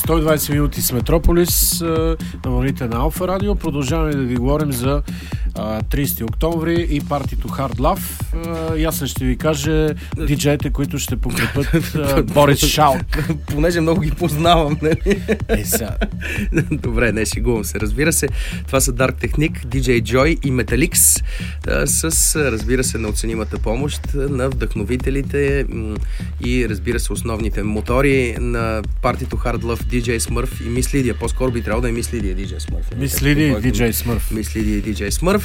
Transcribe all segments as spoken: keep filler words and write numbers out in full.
сто и двайсет минути с Метрополис на вълните на Алфа Радио. Продължаваме да ви говорим за трийсети октомври и партито Hard Love. Ясен ще ви каже диджеите, които ще покрепят Борис Шаут. Понеже много ги познавам, нали? Е, сега. Добре, не шегувам се. Разбира се, това са Dark Technic, ди джей Joy и Metalix с, разбира се, неоценимата помощ на вдъхновителите и, разбира се, основните мотори на партито Hard Love, ди джей Smurf и Мис Лидия. По-скоро би трябвало да е Мис Лидия и ди джей Smurf. Мис Лидия и ди джей Smurf. Мис Лидия и ди джей Smurf.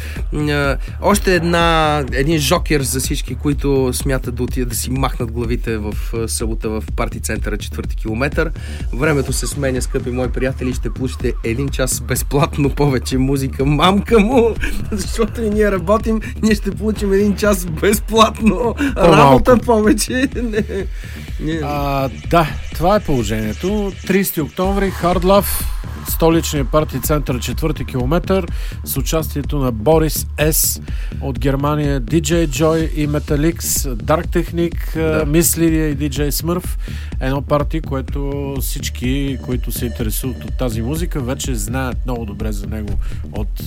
Още една, един жокер за всички, които смятат да отидат да си махнат главите в събота в парти центъра четвърти километър. Времето се сменя, скъпи мои приятели, ще получите един час безплатно повече музика. Мамка му! Защото и ние работим, ние ще получим един час безплатно работа повече. Не, не. А, да, това е положението. трийсети октомври, Hard Love, столичния парти център четвърти километър с участието на Борис С от Германия, ди джей Joy и Metalix, Dark Technic, да. Мис Лидия и ди джей Smurf. Едно парти, което всички, които се интересуват от тази музика, вече знаят много добре за него от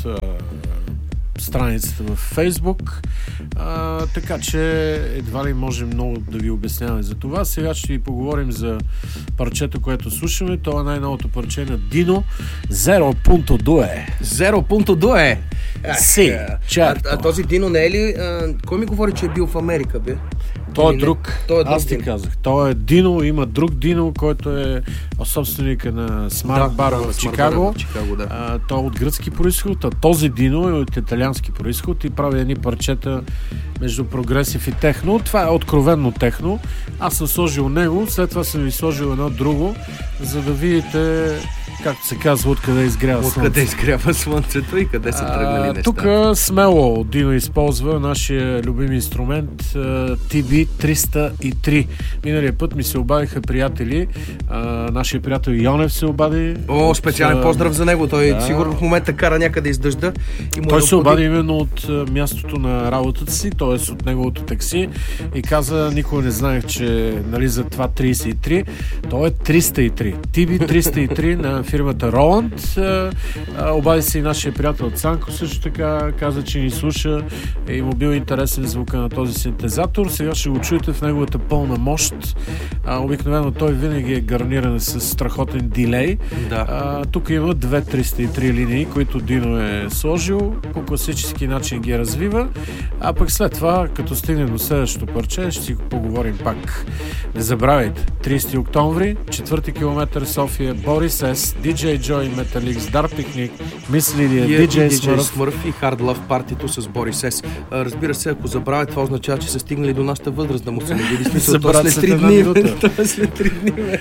страницата в Фейсбук, а, така че едва ли можем много да ви обясняваме за това. Сега ще ви поговорим за парчето, което слушаме. Това е най-новото парче на Дино, Zero Punto Due. Zero Punto Due? Си, черто. А, а този Дино не е ли... А, кой ми говори, че е бил в Америка, бе? Той е друг. Той е друг. Аз ти Дино. казах. Той е Дино, има друг Дино, който е собственика на Smart да, Bar да, в Чикаго. в Чикаго да. А, той е от гръцки произход, а този Дино е от италиански произход и прави едни парчета между прогресив и техно. Това е откровенно техно. Аз съм сложил него, след това съм ви сложил едно друго, за да видите, както се казва, откъде изгрява слънце. Откъде изгрява слънцето и къде са тръгнали неща. Тук смело Дино използва нашия любим инструмент Ти Би триста и три. Миналия път ми се обадиха приятели. А, нашия приятел Йонев се обади. О, специален от, поздрав за него. Той да. сигурно в момента кара някъде из дъжда. И му Той е се обади именно от мястото на работата си, т.е. от неговото такси и каза, никога не знаех, че нали, за това трийсет и три. Той е триста и три. Ти Би триста и три на фирмата Роланд. Обади се и нашия приятел Цанко също така, каза, че ни слуша и му бил интересен звука на този синтезатор. Сега ще го чуете в неговата пълна мощ. А, обикновено той винаги е гарниран с страхотен дилей. Да. А, тук има две триста и три линии, които Дино е сложил. По класически начин ги развива. А пък след това, като стигнем до следващото парче, ще си поговорим пак. Не забравяйте, трийсети октомври, четвърти километър София, Борис С, ди джей Joy, Metalix, Dark Technic, Мис Лидия, ди джей Smurf и Hard Love партито с Борис С. Разбира се, ако забравят, това означава, че са стигнали до нашата възраст да му се не види смисъл. Това след три дни. След три дни.